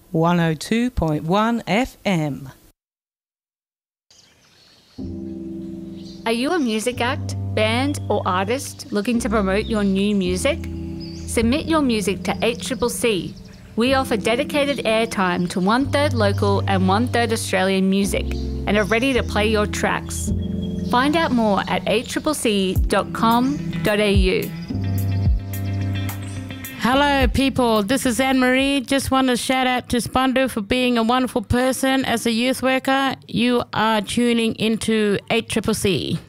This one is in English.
102.1 FM. Are you a music act, band or artist looking to promote your new music? Submit your music to HCCC. We offer dedicated airtime to 1/3 local and 1/3 Australian music and are ready to play your tracks. Find out more at hccc.com.au. Hello people, this is Anne-Marie. Just want to shout out to Spundu for being a wonderful person as a youth worker. You are tuning into HCCC.